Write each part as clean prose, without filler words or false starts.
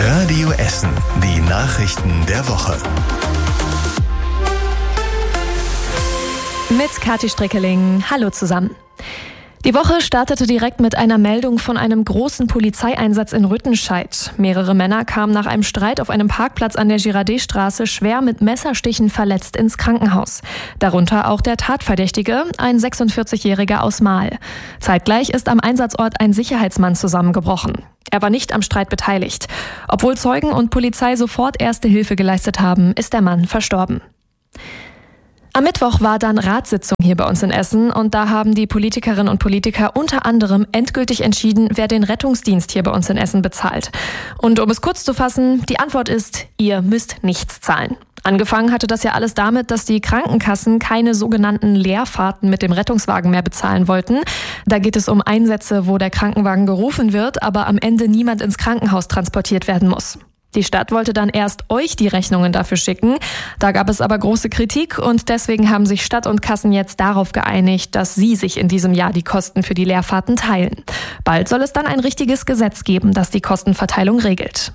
Radio Essen, die Nachrichten der Woche. Mit Kathi Strickeling. Hallo zusammen. Die Woche startete direkt mit einer Meldung von einem großen Polizeieinsatz in Rüttenscheid. Mehrere Männer kamen nach einem Streit auf einem Parkplatz an der Girardet-Straße schwer mit Messerstichen verletzt ins Krankenhaus. Darunter auch der Tatverdächtige, ein 46-Jähriger aus Mahl. Zeitgleich ist am Einsatzort ein Sicherheitsmann zusammengebrochen. Er war nicht am Streit beteiligt. Obwohl Zeugen und Polizei sofort erste Hilfe geleistet haben, ist der Mann verstorben. Am Mittwoch war dann Ratssitzung hier bei uns in Essen und da haben die Politikerinnen und Politiker unter anderem endgültig entschieden, wer den Rettungsdienst hier bei uns in Essen bezahlt. Und um es kurz zu fassen, die Antwort ist, ihr müsst nichts zahlen. Angefangen hatte das ja alles damit, dass die Krankenkassen keine sogenannten Leerfahrten mit dem Rettungswagen mehr bezahlen wollten. Da geht es um Einsätze, wo der Krankenwagen gerufen wird, aber am Ende niemand ins Krankenhaus transportiert werden muss. Die Stadt wollte dann erst euch die Rechnungen dafür schicken. Da gab es aber große Kritik und deswegen haben sich Stadt und Kassen jetzt darauf geeinigt, dass sie sich in diesem Jahr die Kosten für die Leerfahrten teilen. Bald soll es dann ein richtiges Gesetz geben, das die Kostenverteilung regelt.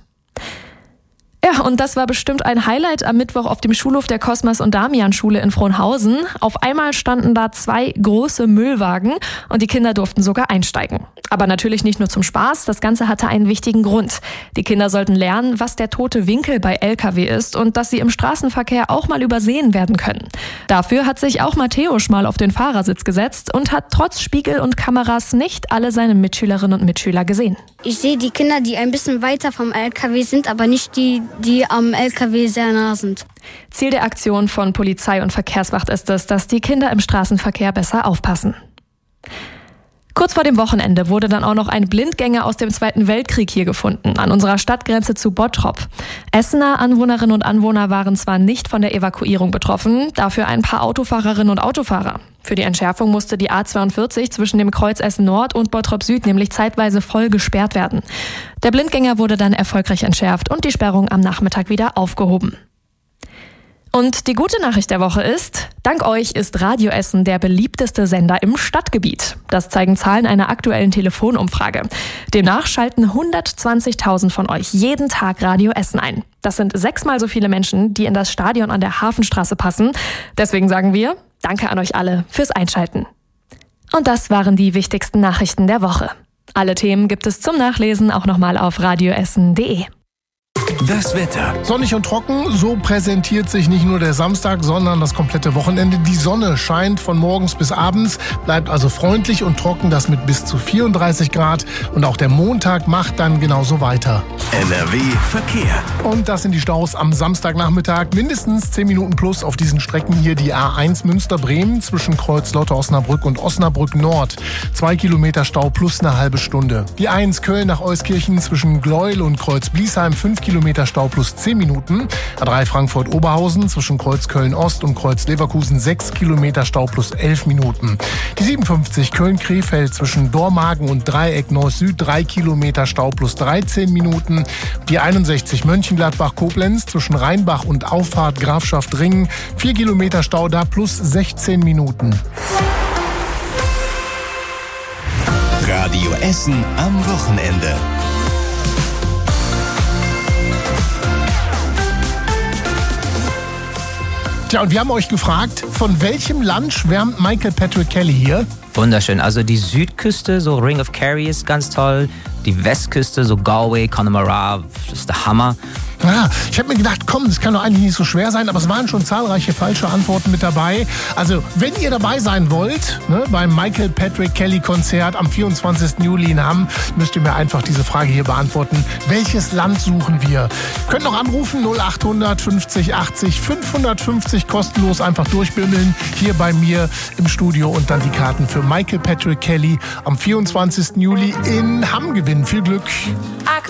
Ja, und das war bestimmt ein Highlight am Mittwoch auf dem Schulhof der Cosmas- und Damian-Schule in Frohnhausen. Auf einmal standen da 2 große Müllwagen und die Kinder durften sogar einsteigen. Aber natürlich nicht nur zum Spaß, das Ganze hatte einen wichtigen Grund. Die Kinder sollten lernen, was der tote Winkel bei LKW ist und dass sie im Straßenverkehr auch mal übersehen werden können. Dafür hat sich auch Matthäus mal auf den Fahrersitz gesetzt und hat trotz Spiegel und Kameras nicht alle seine Mitschülerinnen und Mitschüler gesehen. Ich sehe die Kinder, die ein bisschen weiter vom LKW sind, aber nicht die am LKW sehr nah sind. Ziel der Aktion von Polizei und Verkehrswacht ist es, dass die Kinder im Straßenverkehr besser aufpassen. Kurz vor dem Wochenende wurde dann auch noch ein Blindgänger aus dem Zweiten Weltkrieg hier gefunden, an unserer Stadtgrenze zu Bottrop. Essener Anwohnerinnen und Anwohner waren zwar nicht von der Evakuierung betroffen, dafür ein paar Autofahrerinnen und Autofahrer. Für die Entschärfung musste die A42 zwischen dem Kreuz Essen Nord und Bottrop Süd nämlich zeitweise voll gesperrt werden. Der Blindgänger wurde dann erfolgreich entschärft und die Sperrung am Nachmittag wieder aufgehoben. Und die gute Nachricht der Woche ist, dank euch ist Radio Essen der beliebteste Sender im Stadtgebiet. Das zeigen Zahlen einer aktuellen Telefonumfrage. Demnach schalten 120.000 von euch jeden Tag Radio Essen ein. Das sind 6-mal so viele Menschen, die in das Stadion an der Hafenstraße passen. Deswegen sagen wir, danke an euch alle fürs Einschalten. Und das waren die wichtigsten Nachrichten der Woche. Alle Themen gibt es zum Nachlesen auch nochmal auf radioessen.de. Das Wetter. Sonnig und trocken, so präsentiert sich nicht nur der Samstag, sondern das komplette Wochenende. Die Sonne scheint von morgens bis abends, bleibt also freundlich und trocken, das mit bis zu 34 Grad. Und auch der Montag macht dann genauso weiter. NRW Verkehr. Und das sind die Staus am Samstagnachmittag. Mindestens 10 Minuten plus auf diesen Strecken hier die A1 Münster-Bremen zwischen Kreuz-Lotte-Osnabrück und Osnabrück-Nord. 2 Kilometer Stau plus eine halbe Stunde. Die A1 Köln nach Euskirchen zwischen Gleuel und Kreuz-Bliesheim 5 Kilometer Stau plus 10 Minuten. A3 Frankfurt-Oberhausen zwischen Kreuz Köln-Ost und Kreuz Leverkusen 6 Kilometer Stau plus 11 Minuten. Die 57 Köln-Krefeld zwischen Dormagen und Dreieck Neuss-Süd 3 Kilometer Stau plus 13 Minuten. Die 61 Mönchengladbach-Koblenz zwischen Rheinbach und Auffahrt Grafschaft Ringen 4 Kilometer Stau da plus 16 Minuten. Radio Essen am Wochenende. Tja, und wir haben euch gefragt, von welchem Land schwärmt Michael Patrick Kelly hier? Wunderschön. Also die Südküste, so Ring of Kerry ist ganz toll. Die Westküste, so Galway, Connemara, das ist der Hammer. Ja, ich habe mir gedacht, komm, das kann doch eigentlich nicht so schwer sein, aber es waren schon zahlreiche falsche Antworten mit dabei. Also, wenn ihr dabei sein wollt, beim Michael Patrick Kelly Konzert am 24. Juli in Hamm, müsst ihr mir einfach diese Frage hier beantworten. Welches Land suchen wir? Könnt noch anrufen, 0800 50 80 550, kostenlos einfach durchbimmeln, hier bei mir im Studio und dann die Karten für Michael Patrick Kelly am 24. Juli in Hamm gewinnen. Viel Glück!